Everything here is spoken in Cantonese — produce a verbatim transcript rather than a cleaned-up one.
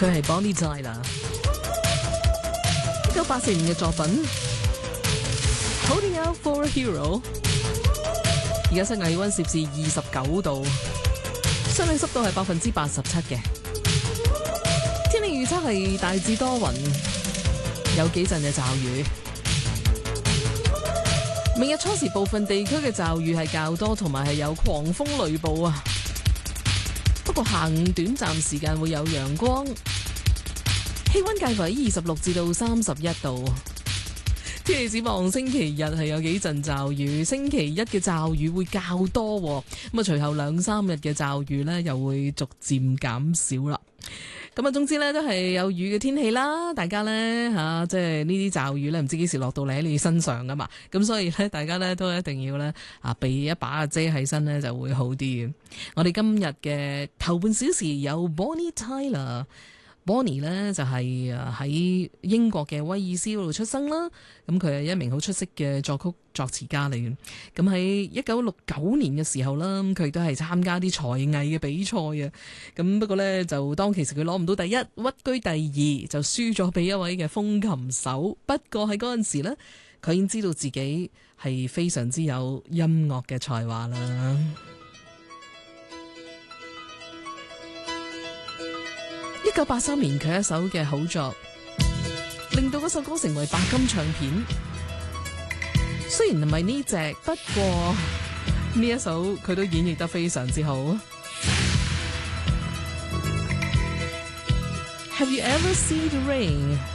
佢係 Bonnie Tyler，一九八四年嘅作品《Holding Out for a Hero》。而家室外氣溫攝氏二十九度，相對濕度係百分之八十七嘅。天氣預測係大致多雲，有幾陣嘅驟雨。明日初時部分地區嘅驟雨係較多，同埋係有狂風雷暴啊。不過下午短暫時間會有陽光，氣溫介乎喺二十六至到三十一度。天氣展望星期日係有幾陣驟雨，星期一嘅驟雨會較多，咁啊隨後兩三日嘅驟雨呢又會逐漸減少啦。咁啊，總之呢都係有雨嘅天氣啦，大家呢，吓、啊，即係呢啲驟雨呢唔知幾時落到嚟喺你身上噶嘛，咁所以呢，大家呢都一定要呢啊備一把遮喺身呢就會好啲嘅。我哋今日嘅頭半小時有 Bonnie Tyler。Bonnie 呢就係誒喺英國嘅威爾斯嗰度出生啦，咁佢係一名好出色嘅作曲作詞家嚟嘅。咁喺一九六九年嘅時候啦，佢都係參加啲才藝嘅比賽啊。咁不過呢，就當其時佢攞唔到第一，屈居第二，就輸咗俾一位嘅風琴手。不過喺嗰陣時呢，佢已經知道自己係非常之有音樂嘅才華啦。一九八三年佢一首嘅好作，令到嗰首歌成為白金唱片。雖然唔係呢隻，不過呢一首佢都演繹得非常之好。Have you ever seen the rain?